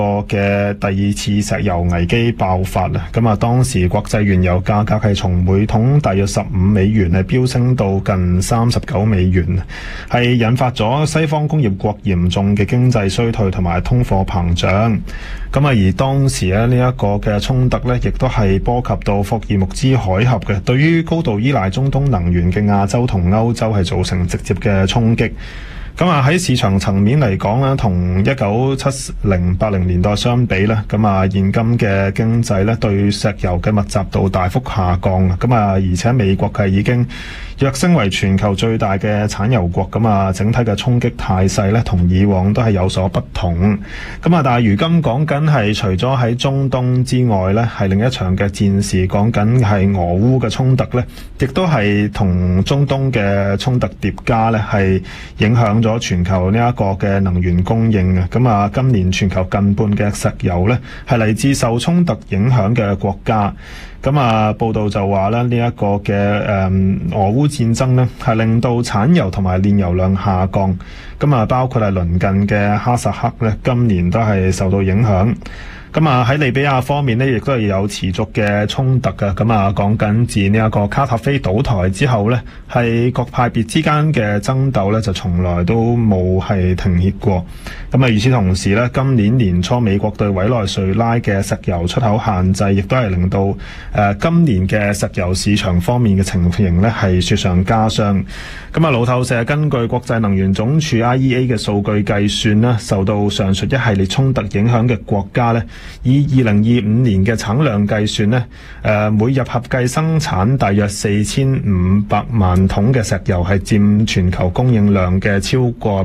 嘅第二次石油危機爆發啦，咁啊當時國際原油價格係從每桶大約15美元係飆升到近39美元，係引發咗西方工業國嚴重嘅經濟衰退同埋通貨膨脹。咁啊而當時咧呢一個嘅衝突咧，亦都係波及到霍爾木茲海峽嘅，對於高度依賴中東能源嘅亞洲同歐洲係造成直接嘅衝擊。咁啊喺市場層面嚟講咧，同1970-80年代相比咧，咁啊現今嘅經濟咧對石油嘅密集度大幅下降啊，咁啊而且美國係已經躍升為全球最大嘅產油國，咁啊整體嘅衝擊態勢咧同以往都係有所不同。咁啊但係如今講緊係除咗喺中東之外咧，係另一場嘅戰事，講緊係俄烏嘅衝突咧，亦都係同中東嘅衝突疊加咧，係影響咗全球呢一個嘅能源供應啊。咁啊今年全球近半嘅石油咧係嚟自受衝突影響嘅國家。咁啊報道就話咧呢一個嘅俄烏戰爭咧係令到產油同埋煉油量下降。咁啊包括係鄰近嘅哈薩克咧今年都係受到影響。咁啊喺利比亞方面呢，亦都係有持續嘅衝突嘅。咁啊講緊自呢一個卡塔菲倒台之後呢，係各派別之間嘅爭鬥呢，就從來都冇係停歇過。咁啊與此同時呢，今年年初美國對委內瑞拉嘅石油出口限制，亦都係令到今年嘅石油市場方面嘅情形呢係雪上加霜。咁啊路透社根據國際能源總署 IEA 嘅數據計算呢，受到上述一系列衝突影響嘅國家呢，以2025年嘅產量計算呢，每日合計生產大約4500萬桶嘅石油，係佔全球供應量嘅超過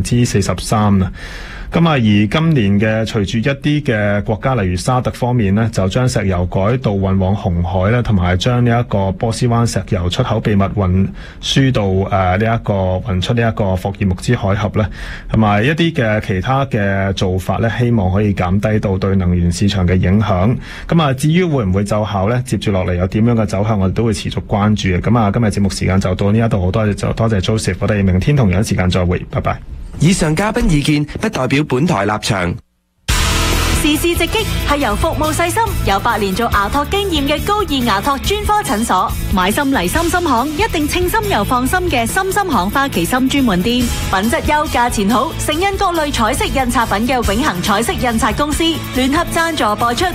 43%啊。咁啊，而今年嘅隨住一啲嘅國家，例如沙特方面呢，就將石油改道運往紅海啦，同埋將呢一個波斯灣石油出口秘密運輸到運出呢一個霍爾木茲海峽咧，同埋一啲嘅其他嘅做法咧，希望可以減低到對能源市場嘅影響。咁啊，至於會唔會奏效咧？接住落嚟有點樣嘅走向，我哋都會持續關注嘅。咁啊，今日節目時間就到呢一度，好多謝 Joseph， 我哋明天同樣時間再會，拜拜。 以上嘉賓意見不代表本台立場。 時事直擊係由服務細心、有8年做牙托經驗嘅高爾牙托專科診所，買心嚟心心行，一定稱心又放心嘅心心行花旗參專門店，品質優、價錢好，盛印各類彩色印刷品嘅永恆彩色印刷公司聯合贊助播出。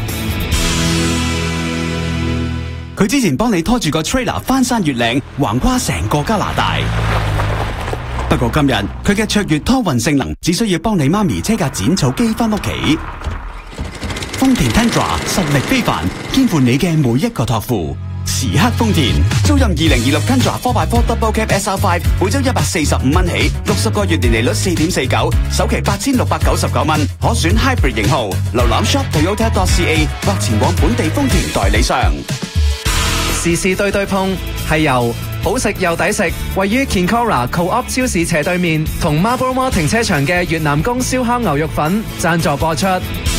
佢之前幫你拖住個 trailer 翻山越嶺，橫跨成個加拿大。不過今日佢嘅卓越拖運性能，只需要幫你媽咪車架剪草機翻屋企。豐田 Tundra 實力非凡，肩負你嘅每一個託付。時刻豐田，租賃2026 Tundra 4x4 Double Cab SR5，每周145蚊起，60個月年利率4.49，首期8699蚊，可選 Hybrid 型號。瀏覽 shop.toyota.ca 或前往本地豐田代理商。 時事對對碰係由好食又抵食，位於 Kinkora Co-op 超市斜對面同 Marlborough Mall 停車場嘅越南宮燒烤牛肉粉贊助播出。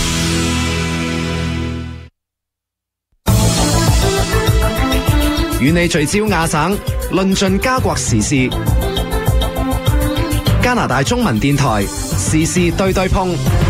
與你聚焦亞省，論盡加國時事。加拿大中文電台時事對對碰。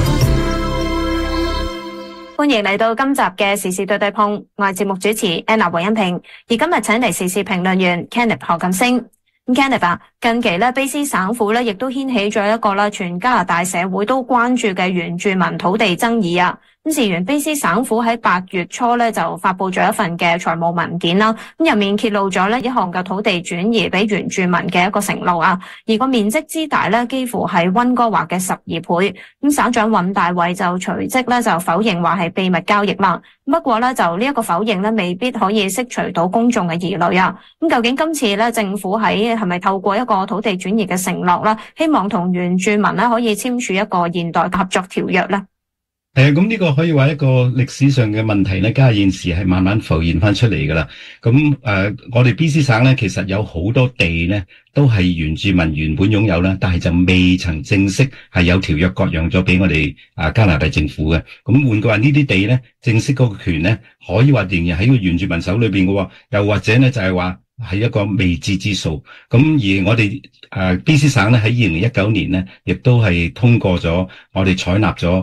歡迎嚟到今集嘅時事對對碰，我係節目主持 Anna 黃欣平，而今日請嚟時事評論員 Kenneth 何錦星。Kenneth 啊，近期咧卑詩省府咧亦都掀起咗一個啦，全加拿大社會都關注嘅原住民土地爭議啊。咁事緣卑詩省府喺8月初咧就發佈咗一份嘅財務文件啦，咁入面揭露咗咧一項嘅土地轉移俾原住民嘅一個承諾啊，而個面積之大咧幾乎係溫哥華嘅12倍。咁省長尹大衛就隨即咧就否認話係秘密交易啦。不過咧就呢一個否認咧未必可以釋除到公眾嘅疑慮啊。咁究竟今次咧政府係咪透過一個土地轉移嘅承諾啦，希望同原住民咧可以簽署一個現代合作條約咧？ 咁呢個可以話一個歷史上嘅問題咧，加現時係慢慢浮現翻出嚟噶啦。咁我哋 BC 省咧，其實有好多地咧，都係原住民原本擁有啦，但係就未曾正式係有條約割讓咗俾我哋加拿大政府嘅。咁換句話，呢啲地咧，正式嗰個權咧，可以話仍然喺個原住民手裏邊嘅，又或者咧就係話係一個未知之數。咁而我哋BC 省咧喺2019年咧，亦都係通過咗我哋採納咗